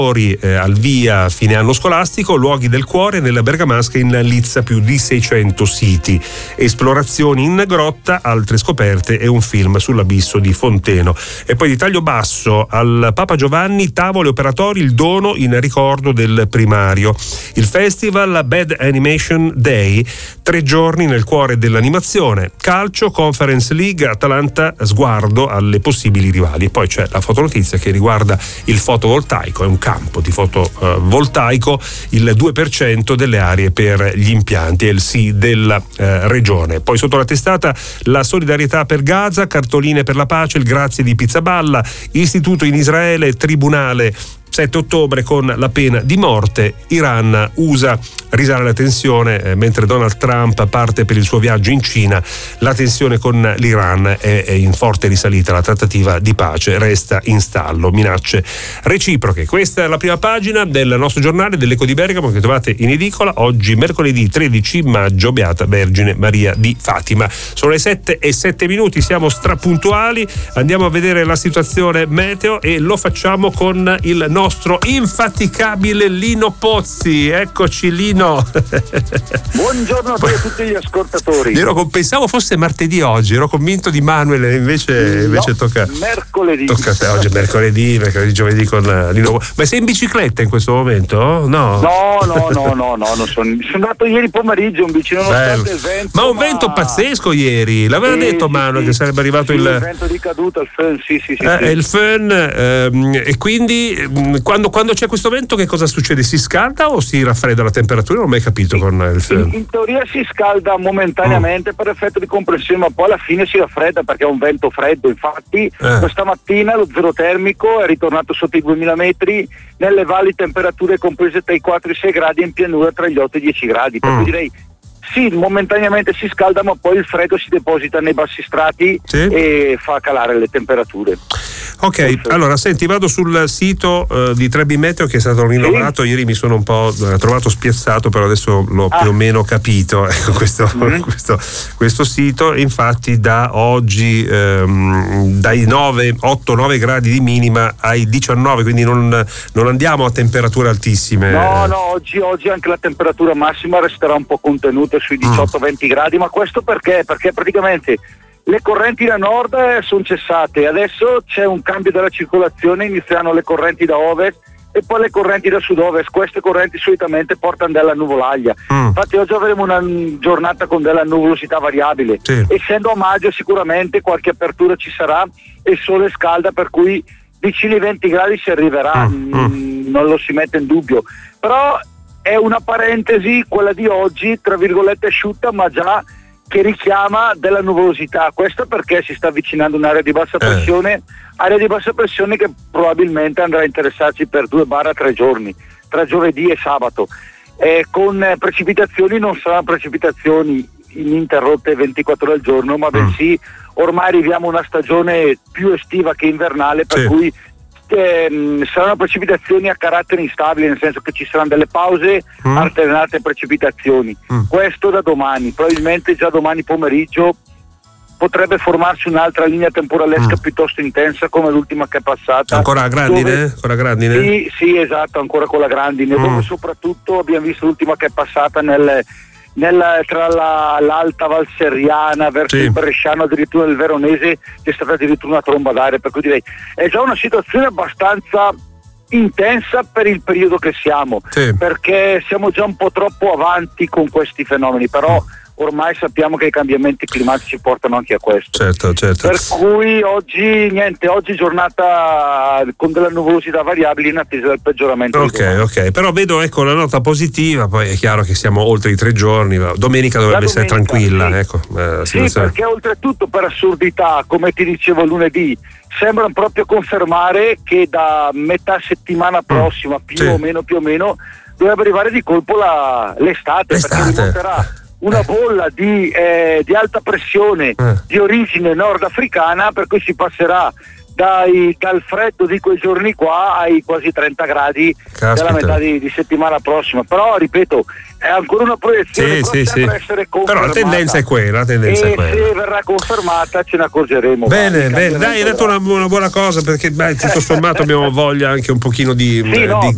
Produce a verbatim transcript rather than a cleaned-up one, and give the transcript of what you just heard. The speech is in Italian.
Eh, al via fine anno scolastico, luoghi del cuore nella Bergamasca in Lizza, più di seicento siti, esplorazioni in grotta, altre scoperte e un film sull'abisso di Fonteno. E poi di taglio basso al Papa Giovanni, tavoli operatori, il dono in ricordo del primario. Il festival Bad Animation Day, tre giorni nel cuore dell'animazione. Calcio, Conference League, Atalanta, sguardo alle possibili rivali. E poi c'è la fotonotizia che riguarda il fotovoltaico, è un campo di fotovoltaico, il due per cento delle aree per gli impianti, è il sì della eh, regione. Poi sotto la testata la solidarietà per Gaza, cartoline per la pace, il grazie di Pizzaballa, istituto in Israele, tribunale sette ottobre con la pena di morte. Iran usa risale la tensione eh, mentre Donald Trump parte per il suo viaggio in Cina. La tensione con l'Iran è, è in forte risalita, la trattativa di pace resta in stallo, minacce reciproche. Questa è la prima pagina del nostro giornale dell'Eco di Bergamo che trovate in edicola oggi mercoledì tredici maggio, Beata Vergine Maria di Fatima. Sono le sette e sette minuti, siamo strapuntuali, andiamo a vedere la situazione meteo e lo facciamo con il nostro infaticabile Lino Pozzi. Eccoci Lino. Buongiorno a te e a tutti gli ascoltatori. Ero, pensavo fosse martedì oggi, ero convinto di Manuel, invece, invece no, tocca mercoledì. Tocca a te, oggi è mercoledì, mercoledì giovedì con Lino. Ma sei in bicicletta in questo momento? No, no, no, no, no, no non sono, sono andato ieri pomeriggio in bici, nonostante il vento. Ma un vento ma... pazzesco ieri, l'aveva sì, detto sì, Manuel sì, che sarebbe arrivato sì, il... il vento di caduta, il fön, sì, sì, sì. Eh, sì. Il fön, ehm, e quindi quando, quando c'è questo vento che cosa succede? Si scalda o si raffredda la temperatura? Non ho mai capito con il fön. In, in teoria si scalda momentaneamente mm. per effetto di compressione, ma poi alla fine si raffredda perché è un vento freddo. Infatti eh. questa mattina lo zero termico è ritornato sotto i duemila metri, nelle valli temperature comprese tra i quattro e i sei gradi, in pianura tra gli otto e i dieci gradi. Per cui mm. direi sì, momentaneamente si scalda, ma poi il freddo si deposita nei bassi strati sì. e fa calare le temperature. Ok, Perfetto. Allora senti, vado sul sito uh, di Trebi Meteo che è stato rinnovato, sì. Ieri mi sono un po' uh, trovato spiazzato, però adesso l'ho ah. più o meno capito, ecco, questo, mm-hmm. questo, questo sito. Infatti da oggi um, dai otto nove gradi di minima ai diciannove, quindi non, non andiamo a temperature altissime. No, no, oggi, oggi anche la temperatura massima resterà un po' contenuta sui diciotto venti mm. gradi, ma questo perché? Perché praticamente le correnti da nord sono cessate, adesso c'è un cambio della circolazione, inizieranno le correnti da ovest e poi le correnti da sud-ovest. Queste correnti solitamente portano della nuvolaglia, mm. infatti oggi avremo una giornata con della nuvolosità variabile, sì. essendo a maggio sicuramente qualche apertura ci sarà e il sole scalda, per cui vicini ai venti gradi si arriverà, mm. Mm, non lo si mette in dubbio, però è una parentesi quella di oggi, tra virgolette asciutta, ma già che richiama della nuvolosità. Questo perché si sta avvicinando un'area di bassa pressione, eh. area di bassa pressione che probabilmente andrà a interessarci per due barra tre giorni, tra giovedì e sabato. Eh, con eh, precipitazioni non saranno precipitazioni ininterrotte ventiquattro ore al giorno, ma mm. bensì ormai arriviamo a una stagione più estiva che invernale, per sì. cui Eh, saranno precipitazioni a carattere instabile, nel senso che ci saranno delle pause mm. alternate precipitazioni. Mm. Questo da domani, probabilmente già domani pomeriggio potrebbe formarsi un'altra linea temporalesca mm. piuttosto intensa come l'ultima che è passata. Ancora a grandine? Dove... Con la grandine? Sì, sì, esatto, ancora con la grandine, mm. dove soprattutto abbiamo visto l'ultima che è passata nel Nella, tra la, l'Alta Valseriana verso sì. il Bresciano, addirittura il Veronese, c'è stata addirittura una tromba d'aria, per cui direi è già una situazione abbastanza intensa per il periodo che siamo, sì. perché siamo già un po' troppo avanti con questi fenomeni, però mm. ormai sappiamo che i cambiamenti climatici portano anche a questo. Certo, certo. Per cui oggi niente, oggi giornata con della nuvolosità variabile in attesa del peggioramento. Ok, ok. Però vedo ecco la nota positiva, poi è chiaro che siamo oltre i tre giorni, ma domenica dovrebbe domenica, essere tranquilla, sì. ecco. Eh, sì, perché oltretutto per assurdità, come ti dicevo lunedì, sembrano proprio confermare che da metà settimana prossima, mm, più sì. o meno più o meno, dovrebbe arrivare di colpo la, l'estate, l'estate, perché rimonterà una bolla di, eh, di alta pressione eh. di origine nordafricana, per cui si passerà dai, dal freddo di quei giorni qua ai quasi trenta gradi Caspita. della metà di, di settimana prossima. Però ripeto, è ancora una proiezione, sì, sì, sì. essere confermata. Però la tendenza è quella, la tendenza e è quella. se verrà confermata ce ne accorgeremo. Bene, bene, dai, hai detto una, una buona cosa, perché beh, tutto sommato abbiamo voglia anche un pochino di, sì, no, di